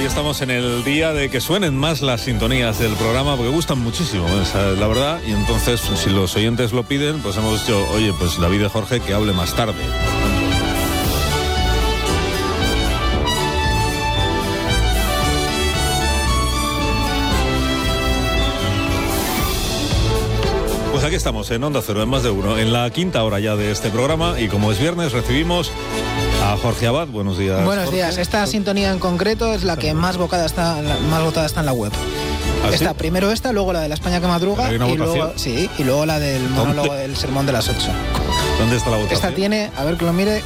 estamos en el día de que suenen más las sintonías del programa, porque gustan muchísimo, la verdad, y entonces, si los oyentes lo piden, pues hemos dicho, oye, pues David y Jorge, que hable más tarde. Pues aquí estamos, en Onda Cero, en Más de Uno, en la quinta hora ya de este programa, y como es viernes, recibimos a Jorge Abad. Buenos días. Buenos Jorge. días. Esta sintonía en concreto es la que más votada está en la web. ¿Ah, sí? Primero esta, luego la de la España que madruga, ¿Hay una votación? luego la del monólogo del sermón de las 8. ¿Dónde está la votación? Esta tiene, a ver que lo mire,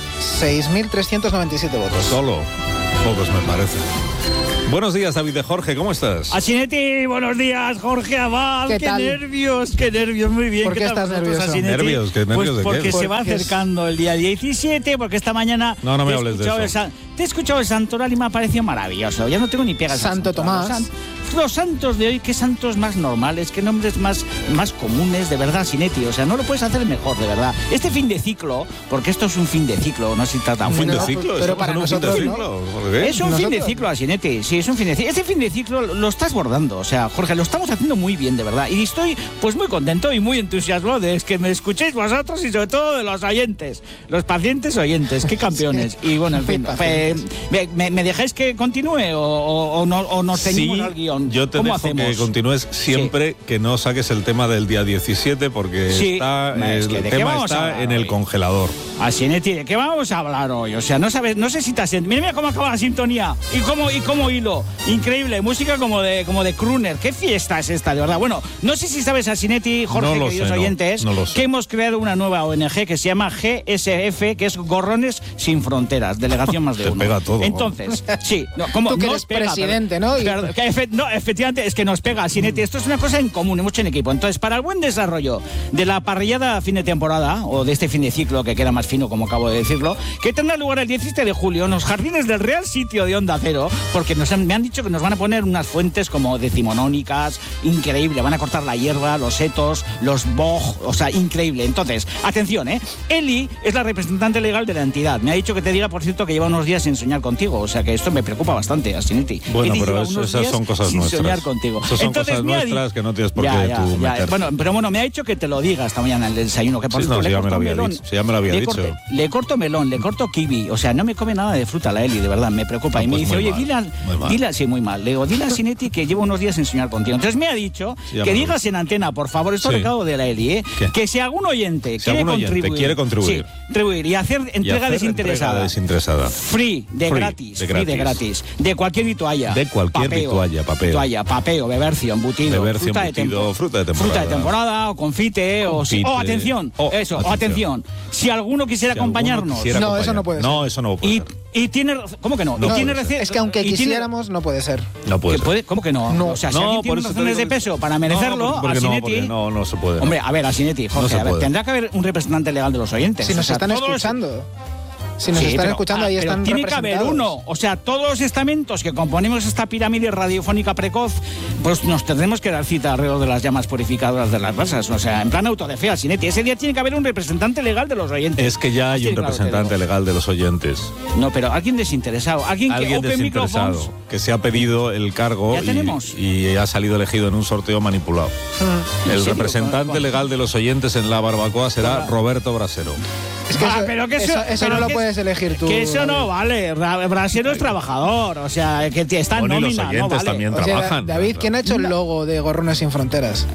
6.397 votos. Solo. Pocos me parece. Buenos días, David de Jorge, ¿cómo estás? Asinetti, buenos días, Jorge Abad. ¿Qué tal? Qué nervios, muy bien. ¿Por qué estás nervioso? ¿Nervios? ¿Qué nervios pues de qué? porque se va Porque acercando el día 17, porque esta mañana... No me hables de eso. Te he escuchado el santoral y me ha parecido maravilloso. Ya no tengo ni pegas. Santo Tomás. Los santos de hoy, qué santos más normales, qué nombres más comunes, de verdad, Asinetti. O sea, no lo puedes hacer mejor, de verdad. Este fin de ciclo, porque esto es un fin de ciclo, no se trata ¿Un fin de No, ciclo? pero para nosotros, ¿Un fin de ciclo? ¿Por qué? Es un fin de ciclo, Asinetti. Sí, es un fin de ciclo. Este fin de ciclo lo estás bordando. O sea, Jorge, lo estamos haciendo muy bien, de verdad. Y estoy, pues, muy contento y muy entusiasmado de que me escuchéis vosotros y sobre todo de los oyentes. Los pacientes oyentes. Qué campeones. Sí. Y bueno, en fin. ¿Me dejáis que continúe o nos ceñimos al guión? Yo te dejo hacemos? que continúes siempre, que no saques el tema del día 17, porque el tema está en el congelador. Asinetti, ¿de qué vamos a hablar hoy? O sea, no sé si te has... Mira cómo acaba la sintonía y cómo hilo. Increíble, música como de crooner. ¿Qué fiesta es esta, de verdad? Bueno, no sé si sabes, Asinetti, Jorge, queridos oyentes, que hemos creado una nueva ONG que se llama GSF, que es Gorrones Sin Fronteras, Delegación Más de Uno. Te pega todo. Entonces, sí, como tú que eres presidente, ¿no? No, efectivamente, es que nos pega, Asinetti. Esto es una cosa en común, hemos hecho en equipo. Entonces, para el buen desarrollo de la parrillada a fin de temporada, o de este fin de ciclo, que queda más fino, como acabo de decirlo, que tendrá lugar el 17 de julio en los jardines del Real Sitio de Onda Cero, porque me han dicho que nos van a poner unas fuentes como decimonónicas, increíble, van a cortar la hierba, los setos, los boj, o sea, increíble. Entonces, atención, Eli es la representante legal de la entidad. Me ha dicho que te diga, por cierto, que lleva unos días sin soñar contigo, o sea que esto me preocupa bastante, Asinetti. Bueno, pero esas son cosas sin nuestras. Soñar contigo. Esas son cosas nuestras que no tienes por qué tú meter. Bueno, me ha dicho que te lo diga esta mañana en el desayuno, que por sí, cierto, ya me lo había dicho. Le corto melón, le corto kiwi, o sea, no me come nada de fruta la Eli, de verdad, me preocupa. Y me dice, oye, dile, sí, muy mal. Le digo, dile a Asinetti que llevo unos días sin soñar contigo. Entonces me ha dicho que digas en antena, por favor, esto es recado de la Eli, que si algún oyente quiere contribuir y hacer entrega desinteresada, free de gratis, de cualquier vitualla. De cualquier vitualla, papeo, bebercio, embutido, fruta de temporada, o confite, o atención, atención. Si alguno quisiera acompañarnos. No, eso no puede ser. No, eso no puede ser. Y tiene... ¿Cómo que no? No, es que aunque quisiéramos, no puede ser. No puede ser. ¿Cómo que no? No. O sea, si alguien tiene razones de peso para merecerlo, Asinetti... No se puede. Hombre, a ver, Asinetti, Jorge, tendrá que haber un representante legal de los oyentes. Si nos están escuchando. Si nos están escuchando, ahí están tiene que haber uno. O sea, todos los estamentos que componemos esta pirámide radiofónica precoz, pues nos tendremos que dar cita alrededor de las llamas purificadoras de las brasas. O sea, en plan autodefea, Asinetti. Ese día tiene que haber un representante legal de los oyentes. Es que ya hay un representante legal de los oyentes. No, pero alguien desinteresado. Alguien desinteresado, que se ha pedido el cargo y ha salido elegido en un sorteo manipulado. El representante legal de los oyentes en la barbacoa será Roberto Brasero. Es que eso no lo puedes elegir tú. Que eso no vale. Brasero es trabajador, o sea, que está en nómina. Y los oyentes no vale. también trabajan. David, ¿quién ha hecho el logo de Gorrones Sin Fronteras?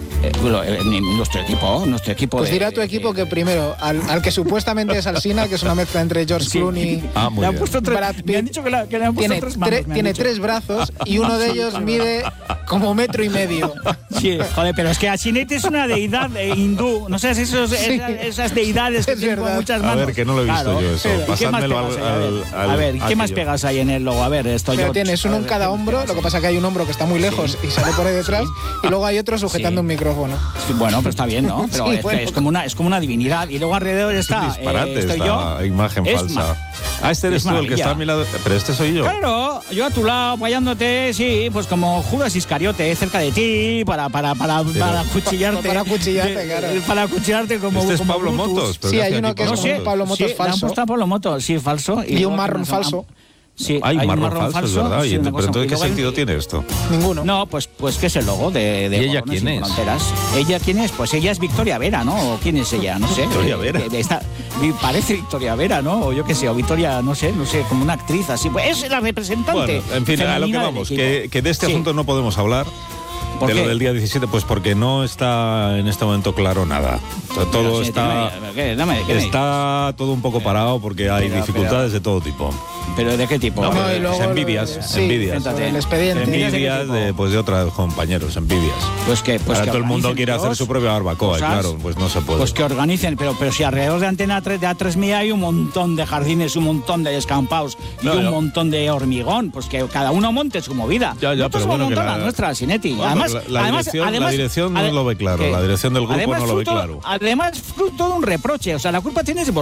Nuestro equipo. Pues dirá tu equipo que primero, al que supuestamente es Alsina, que es una mezcla entre George Clooney y Brad Pitt. Me han dicho que le han puesto tres manos. Tiene 3 brazos y uno de ellos mide como 1,5 metros. Sí, joder, pero es que Asinetti es una deidad hindú. No sé, esas deidades que tienen muchas manos. A ver, que no lo he visto yo eso. Pasádmelo a ver, ¿qué más pegas ahí en el logo? A ver, esto pero tienes uno en cada hombro, lo que pasa es que hay un hombro que está muy lejos y sale por ahí detrás, y luego hay otro sujetando un micrófono. Sí, bueno, pero está bien, ¿no? Pero es como una divinidad. Y luego alrededor está... Es un disparate esta imagen falsa. Este eres tú el que está a mi lado. Pero este soy yo. Claro, yo a tu lado apoyándote, sí, pues como Judas Iscariote, cerca de ti, para acuchillarte. Para acuchillarte, claro. Para acuchillarte como... Este es Pablo Motos. Sí, hay uno que es un Pablo Motos falso. Le han puesto a Pablo Motos, sí, falso. Y un marrón falso. Sí, hay un marrón falso, es verdad. Sí, pero entonces, ¿qué sentido tiene esto? Ninguno. No, pues que es el logo de ¿Y ella Borrones quién sin es? Fronteras. ¿Ella quién es? Pues ella es Victoria Vera, ¿no? ¿O quién es ella? No sé. Victoria Vera. Parece Victoria Vera, ¿no? O yo qué sé, o Victoria, no sé, como una actriz así. Pues es la representante. Bueno, en fin, a lo que vamos, que de este asunto no podemos hablar. De lo del día 17, pues porque no está en este momento claro nada. Todo está todo un poco parado porque hay dificultades de todo tipo. ¿Pero de qué tipo? No, envidias. El expediente. Envidias de otros compañeros, envidias. Ahora todo el mundo quiere hacer su propia barbacoa, y claro, pues no se puede. Pues que organicen, pero si alrededor de Antena 3, de A3 hay un montón de jardines, un montón de descampados y un montón de hormigón, pues que cada uno monte su movida. Pero bueno, la nuestra, Sinetti. Bueno, además, la dirección no lo ve claro, la dirección del grupo no lo ve claro. Además, fruto de un reproche, o sea, la culpa tienes